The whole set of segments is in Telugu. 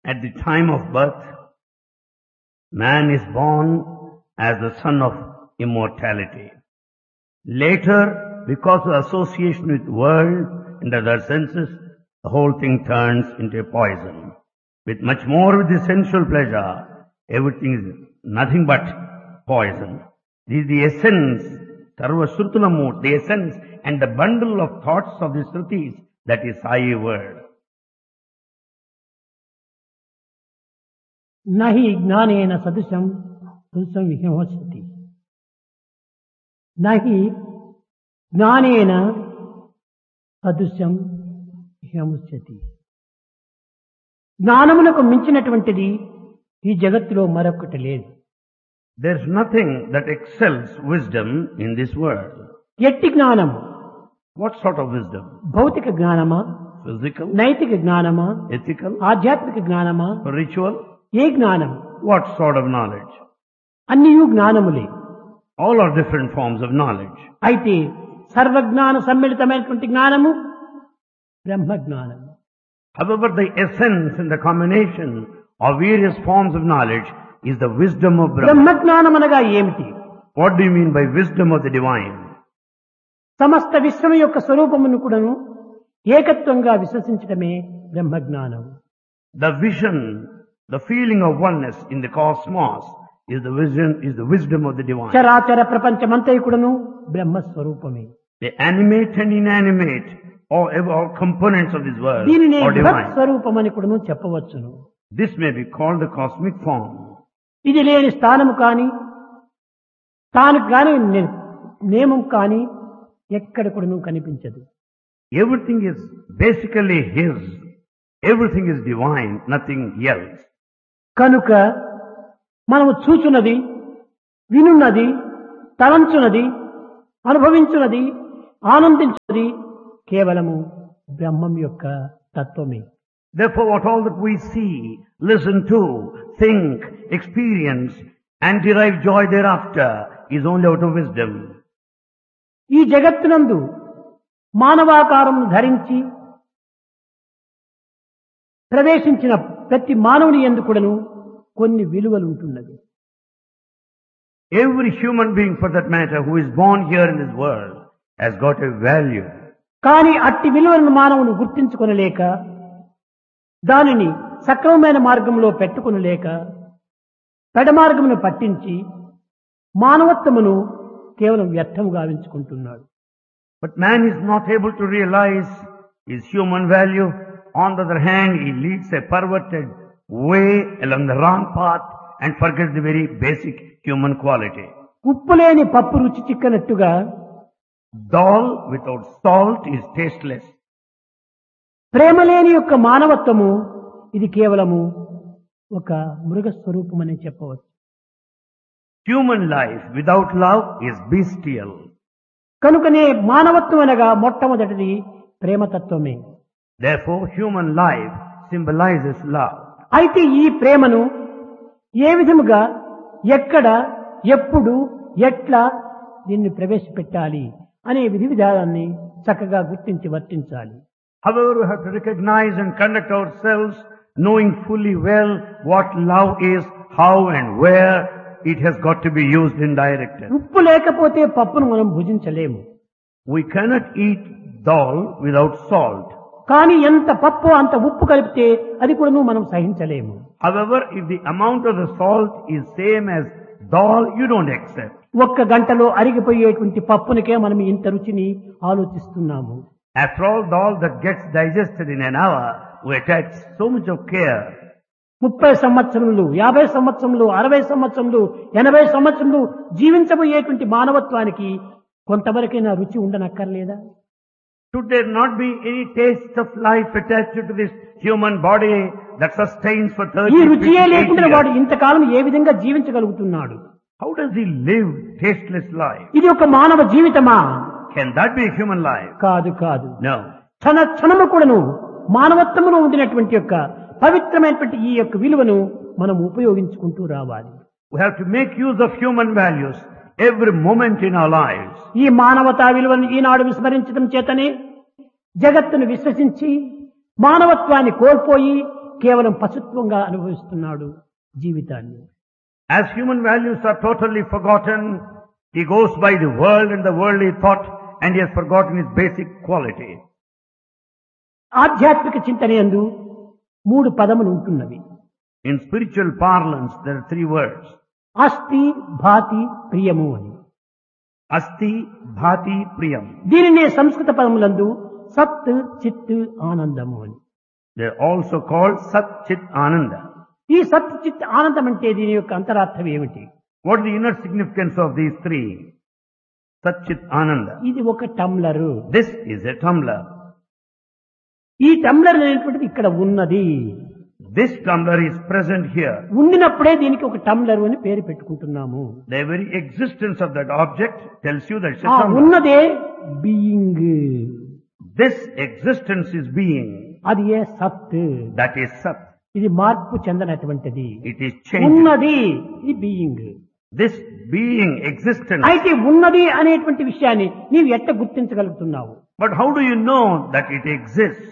At the time of birth, man is born as the son of immortality. Later, because of association with world and other senses, the whole thing turns into a poison. With much more with the sensual pleasure, everything is nothing but poison. This is the essence, Sarva Shrutulamu, the essence and the bundle of thoughts of the Shrutis, that is Sai word. Nahi gnanena sadusam dusam vihamasati. Nahi జ్ఞానేన సదృశ్యం విహముచ్యతి. జ్ఞానమునకు మించినటువంటిది ఈ జగత్తులో మరొకటి లేదు. There is nothing that excels wisdom in this world. ఎట్టి జ్ఞానము? What sort of wisdom? భౌతిక జ్ఞానమా, Physical, నైతిక జ్ఞానమా, ethical, ఆధ్యాత్మిక జ్ఞానమా, spiritual? ఏ జ్ఞానం? What sort of knowledge? అన్నియు జ్ఞానములే. All are different forms of knowledge. అయితే సర్వజ్ఞాన సమ్మిళితమైనటువంటి జ్ఞానము బ్రహ్మ జ్ఞానము. However, the essence and the combination of various forms of knowledge is the wisdom of Brahma. బ్రహ్మ జ్ఞానం అనగా ఏమిటి? What do you mean by wisdom of the divine? సమస్త విశ్వం యొక్క స్వరూపమును కూడాను ఏకత్వంగా విశ్వసించడమే బ్రహ్మ జ్ఞానం. The vision, the feeling of oneness in the cosmos is the wisdom of the divine. చరాచర ప్రపంచమంతయు కూడాను బ్రహ్మ స్వరూపమే. The animate and inanimate, all components of this world దీనినే are బృహత్ divine. స్వరూపమని కూడాను చెప్పవచ్చును. This may be called the cosmic form. ఇది లేని స్థానము కాని తాను కాని నియమం కాని ఎక్కడ కూడాను కనిపించదు. Everything is basically His. Everything is divine, nothing else. కనుక మనము చూచున్నది, వినున్నది, తలంచున్నది, అనుభవించున్నది, ఆనందించున్నది కేవలము బ్రహ్మం యొక్క తత్వమే. Therefore, what all that we see, listen to, think, experience, and derive joy thereafter is only out of wisdom. ఈ జగత్తునందు మానవాకారం ధరించి ప్రవేశించిన ప్రతి మానవుని యందు కూడాను కొన్ని విలువలు ఉంటున్నది. Every human being, for that matter, who is born here in this world has got a value. కానీ అట్టి విలువలను మానవుని గుర్తించుకొనలేక దానిని సక్రమమైన మార్గంలో పెట్టుకొనలేక పెడమార్గమును పట్టించి మానవత్వమును కేవలం వ్యర్థము గావించుకుంటున్నాడు. But man is not able to realize his human value. On the other hand, he leads a perverted way along the wrong path and forgets the very basic human quality. ఉప్పు లేని పప్పు రుచి చిక్కనట్టుగా Dal without salt is tasteless. ప్రేమ లేని యొక్క మానవత్వము ఇది కేవలము ఒక మృగ స్వరూపమని చెప్పవచ్చు. Human life without love is bestial. కనుకనే మానవత్వం అనగా మొట్టమొదటిది ప్రేమతత్వమే. Therefore, human life symbolizes love. అయితే ఈ ప్రేమను ఏ విధముగా, ఎక్కడ, ఎప్పుడు, ఎట్లా దీన్ని ప్రవేశపెట్టాలి అనే విధి విధానాన్ని చక్కగా గుర్తించి వర్తించాలి. However, we have to recognize and conduct ourselves knowing fully well what love is, how and where it has got to be used and directed. ఉప్పు లేకపోతే పప్పును మనం భుజించలేము. We cannot eat dal without salt. కానీ ఎంత పప్పు అంత ఉప్పు కలిపితే అది కూడా మనం సహించలేము. However, if the amount of the salt is same as dal, you don't accept. ఒక్క గంటలో అరిగిపోయేటువంటి పప్పునికే మనం ఇంత రుచిని ఆలోచిస్తున్నాము. After all, dal that gets digested in an hour, we attach so much of care. 30 సంవత్సరములు, 50 సంవత్సరములు, 60 సంవత్సరములు, 80 సంవత్సరములు జీవించబోయేటువంటి మానవత్వానికి కొంతవరకైనా రుచి ఉండనక్కర్లేదా? Should there not be any taste of life attached to this human body that sustains for 30, ఈ రుచియే 50, లేకుండా 80 వాడు years? ఇంతకాలం ఏ విధంగా జీవించగలుగుతున్నాడు? How does he live tasteless life? ఇది ఒక మానవ జీవితమా? Can that be a human life? కాదు కాదు. No. క్షణము కూడాను మానవత్వములో ఉండినటువంటి యొక్క పవిత్రమైనటువంటి ఈ యొక్క విలువను మనం ఉపయోగించుకుంటూ రావాలి. We have to make use of human values every moment in our lives. ఈ మానవతా విలువను ఈనాడు విస్మరించడం చేతనే జగత్తును విశ్వసించి మానవత్వాన్ని కోల్పోయి కేవలం పశుత్వంగా అనుభవిస్తున్నాడు జీవితాన్ని. As human values are totally forgotten, he goes by the world and the worldly thought, and he has forgotten his basic quality. ఆధ్యాత్మిక చింతనయందు 3 పదములు ఉంటున్నవి. In spiritual parlance, there are 3 words. అస్థి, భాతి, ప్రియము అని. Asti, Bhati, Priyam. దీనినే సంస్కృత పదములందు సత్, చిత్, ఆనందము అని. They are also called Sat, Chit, Ananda. ఈ సత్, చిత్, ఆనందం అంటే దీని యొక్క అంతరార్థం ఏమిటి? What is the inner significance of these 3? Sat, Chit, Ananda. ఇది ఒక టంబ్లరు. This is a tumbler. ఈ టంబ్లర్ అనేటువంటిది ఇక్కడ ఉన్నది. This tumbler is present here. ఉండినప్పుడే దీనికి ఒక టంబ్లర్ అని పేరు పెట్టుకుంటున్నాము. The very existence of that object tells you that it's ఆ a tumbler. ఉన్నదే being. This existence is being. అది ఏ సత్. That is Sat. ఇది మార్పు చెందనటువంటిది. It is changing. ఉన్నది ఇది బీయింగ్. This being, existence. అయితే ఉన్నది అనేటువంటి విషయాన్ని నీవు ఎట్ట గుర్తించగలుగుతున్నావు? But how do you know that it exists?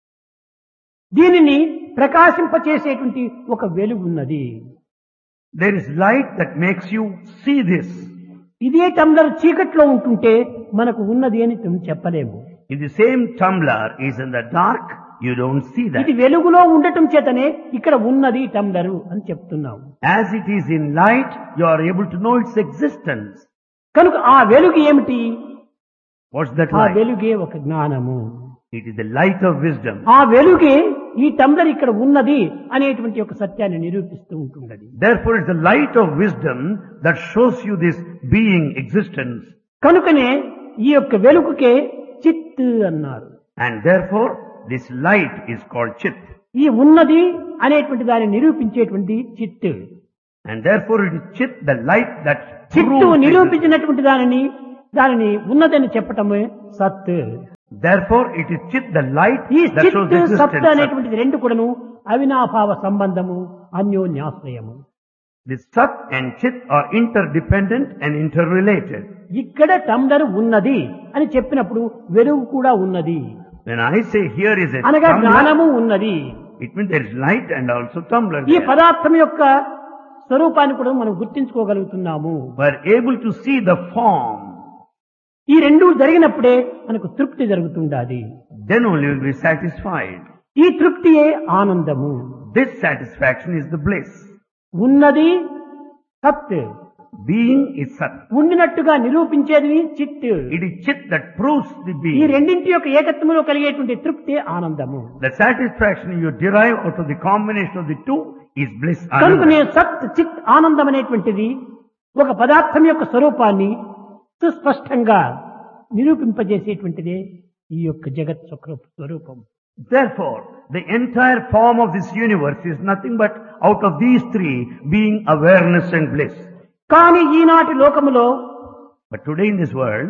దీనిని ప్రకాశింపచేసేటువంటి ఒక వెలుగు ఉన్నది. There is light that makes you see this. ఇదే టంబ్లర్ చీకట్లో ఉంటుంటే మనకు ఉన్నది అని చెప్పలేము. If the same tumbler is in the dark, you don't see that. ఇది వెలుగులో ఉండటం చేతనే ఇక్కడ ఉన్నది టంబ్లరు అని చెప్తున్నాము. As it is in light, you are able to know its existence. కనుక ఆ వెలుగు ఏమిటి? What's that ఆ light? వెలుగే ఒక జ్ఞానము. It is the light of wisdom. ఆ వెలుగే ఈ టంబ్లర్ ఇక్కడ ఉన్నది అనేటువంటి ఒక సత్యాన్ని నిరూపిస్తూ ఉంటున్నది. Therefore, it's the light of wisdom that shows you this being, existence. కనుకనే ఈ యొక్క వెలుగుకే చిత్ అన్నారు. And therefore, this light is called Chit. ఈ ఉన్నది అనేటువంటి దాన్ని నిరూపించేటువంటి చిత్. And therefore, it is Chit, the light that చిత్తు proves existence. నిరూపించినటువంటి దానిని ఉన్నదని చెప్పటమే సత్. Therefore, it is Chit, the light ఈ that shows చిత్, సత్ existence. అనేటువంటిది రెండు కూడాను అవినాభావ సంబంధము, అన్యోన్యాశ్రయము. The Sat and Chit are interdependent and interrelated. ఇక్కడ టంబ్లర్ ఉన్నది అని చెప్పినప్పుడు వెలుగు కూడా ఉన్నది. When I say here is a అనగా tumbler, జ్ఞానము ఉన్నది. it means there is light and also tumbler ఈ there. పదార్థం యొక్క స్వరూపాన్ని కూడా మనం గుర్తించుకోగలుగుతున్నాము. We are able to see the form. ఈ రెండు జరిగినప్పుడే మనకు తృప్తి జరుగుతుండాలి. Then only we will be satisfied. ఈ తృప్తియే ఆనందము. This satisfaction is the bliss. ఉన్నది సత్, Being is Sat. ఉండినట్టుగా నిరూపించేది చిత్. It is Chit that proves the ఈ being. రెండింటి యొక్క ఏకత్వంలో కలిగేటువంటి తృప్తి ఆనందము. The satisfaction you derive out of the combination of the two is bliss. కనుకనే Ananda. సత్, చిత్, ఆనందం అనేటువంటిది ఒక పదార్థం యొక్క స్వరూపాన్ని సుస్పష్టంగా నిరూపింపజేసేటువంటిదే ఈ యొక్క జగత్ స్వరూపం. Therefore, the entire form of this universe is nothing but out of these 3 being awareness and bliss. కానీ ఈనాటి లోకములో But today in this world,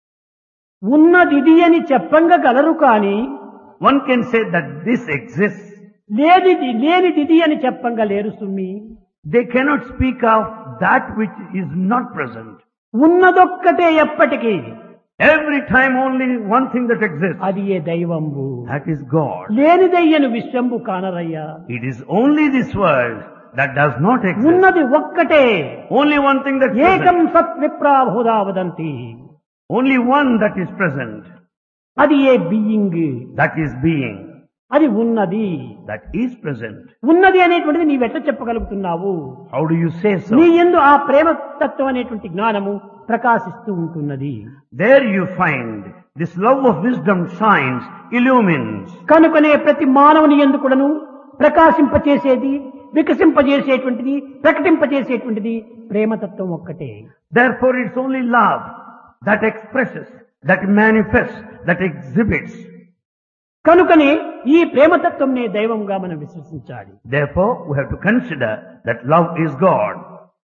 ఉన్నదిది అని చెప్పంగలరు కానీ one can say that this exists. లేనిది అని చెప్పంగలేరు సుమ్మి. They cannot speak of that which is not present. ఉన్నదొక్కటే ఎప్పటికీ. Every time only one thing that exists. అది ఏ దైవంబు. That is God. లేనిదయ్యను విశ్వంబు కానరయ్యా. It is only this world that does not exist. ఉన్నది ఒక్కటే. Only one thing that is ఏకం present. సత్ విప్రాభూదా వదంతి. Only one that is present. అది ఏ బీయింగ్. That is being. అది ఉన్నది. That is present. ఉన్నది అనేటువంటిది నీవెట్ట చెప్పగలుగుతున్నావు? How do you say so? నీ యందు ఆ ప్రేమ తత్వం అనేటువంటి జ్ఞానము ప్రకాశిస్తూ ఉంటున్నది. There you find this love of wisdom shines, illumines. కనుకనే ప్రతి మానవుని యందు కూడాను ప్రకాశింపచేసేది, వికసింపజేసేటువంటిది, ప్రకటింపజేసేటువంటిది ప్రేమతత్వం ఒక్కటే. Therefore it's only love that expresses, that manifests, that exhibits. కనుకనే ఈ ప్రేమతత్వంనే దైవంగా మనం విశ్వసించాలి. Therefore we have to consider that love is God.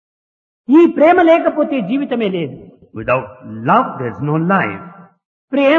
ఈ ప్రేమ లేకపోతే జీవితమే లేదు. Without love there is no life. Prema